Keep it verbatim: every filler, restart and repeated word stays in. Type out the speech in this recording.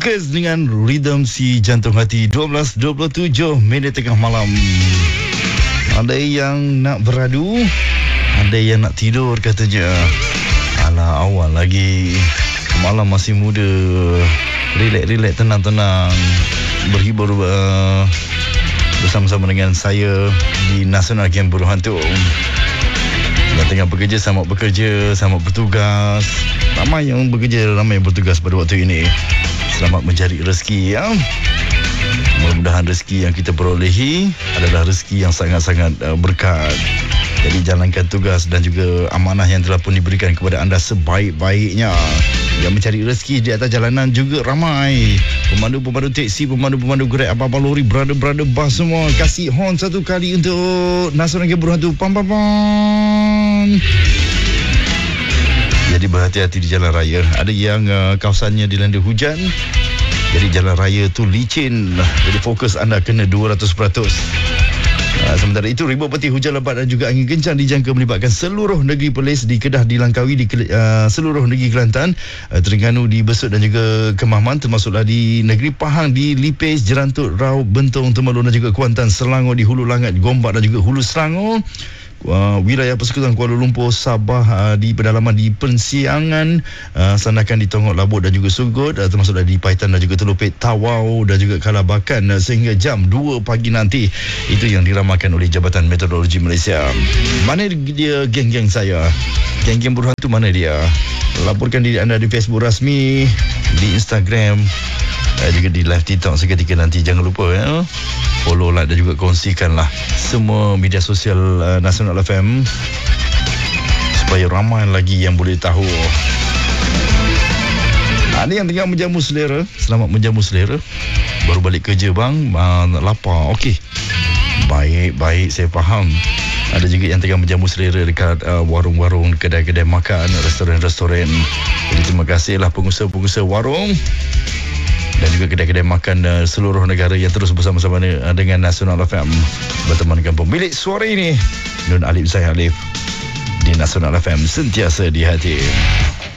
Fokus dengan Rhythm Si Jantung Hati. Dua belas dua puluh tujuh minit tengah malam. Ada yang nak beradu, ada yang nak tidur katanya. Alah, awal lagi, malam masih muda. Relax-relax, tenang-tenang, berhibur uh, bersama-sama dengan saya di Nasional Game Buruh Hantu. Yang tengah bekerja, selamat bekerja, selamat bertugas. Ramai yang bekerja, ramai yang bertugas pada waktu ini. Selamat mencari rezeki, ya. Mudah-mudahan rezeki yang kita perolehi adalah rezeki yang sangat-sangat uh, berkat. Jadi jalankan tugas dan juga amanah yang telah pun diberikan kepada anda sebaik-baiknya. Yang mencari rezeki di atas jalanan juga ramai. Pemandu-pemandu teksi, pemandu-pemandu Grab, apa-apa lori, brother-brother bus semua. Kasih horn satu kali untuk Nasional Game Buruh Hantu. Pam pam pam. Jadi berhati-hati di jalan raya. Ada yang uh, kawasannya dilanda hujan, jadi jalan raya tu licin. Jadi fokus anda kena dua ratus peratus. Uh, sementara itu, ribut peti, hujan lebat dan juga angin kencang dijangka melibatkan seluruh negeri Perlis, di Kedah, di Langkawi, di uh, seluruh negeri Kelantan, uh, Terengganu, di Besut dan juga Kemaman, termasuklah di negeri Pahang, di Lipis, Jerantut, Rau, Bentong, Temerloh dan juga Kuantan, Selangor, di Hulu Langat, Gombak dan juga Hulu Selangor. Uh, wilayah Persekutuan Kuala Lumpur, Sabah, uh, di pedalaman di Pensiangan, uh, Sandakan, di Tongok, Labuk dan juga Sugut, uh, termasuk di Paitan dan juga Telopek, Tawau dan juga Kalabakan, uh, sehingga jam dua pagi nanti. Itu yang diramalkan oleh Jabatan Meteorologi Malaysia. Mana dia geng-geng saya? Geng-geng Buruh Hantu mana dia? Laporkan diri anda di Facebook rasmi, di Instagram, uh, juga di live TikTok seketika nanti. Jangan lupa, ya, follow, like dan juga kongsikanlah semua media sosial uh, Nasional F M supaya ramai lagi yang boleh tahu. Ada yang tengah menjamu selera. Selamat menjamu selera. Baru balik kerja bang, uh, lapar. Okey, baik-baik, saya faham. Ada juga yang tengah menjamu selera dekat uh, warung-warung, kedai-kedai makan, restoran-restoran. Jadi terima kasihlah pengusaha-pengusaha warung dan juga kedai-kedai makan uh, seluruh negara yang terus bersama-sama uh, dengan Nasional F M, berteman dengan pemilik suara ini, Nun Alif Zahir Alif, di Nasional F M, sentiasa di hati.